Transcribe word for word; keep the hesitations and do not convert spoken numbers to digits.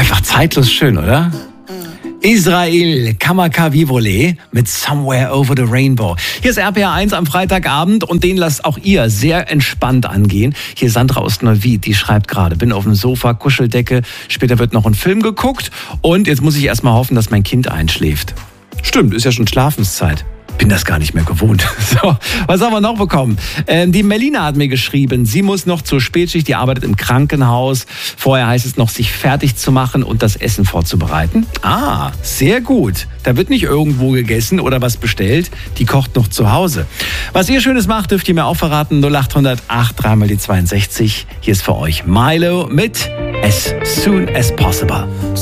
Einfach zeitlos schön, oder? Israel Kamakawiwo'ole mit Somewhere Over the Rainbow. Hier ist R P R eins am Freitagabend und den lasst auch ihr sehr entspannt angehen. Hier ist Sandra aus Neuwied, die schreibt gerade, bin auf dem Sofa, Kuscheldecke, später wird noch ein Film geguckt und jetzt muss ich erstmal hoffen, dass mein Kind einschläft. Stimmt, ist ja schon Schlafenszeit. Bin das gar nicht mehr gewohnt. So, was haben wir noch bekommen? Ähm, die Melina hat mir geschrieben, sie muss noch zur Spätschicht, die arbeitet im Krankenhaus. Vorher heißt es noch, sich fertig zu machen und das Essen vorzubereiten. Ah, sehr gut. Da wird nicht irgendwo gegessen oder was bestellt. Die kocht noch zu Hause. Was ihr Schönes macht, dürft ihr mir auch verraten. null acht hundert acht drei mal die zweiundsechzig. Hier ist für euch Milo mit As Soon As Possible.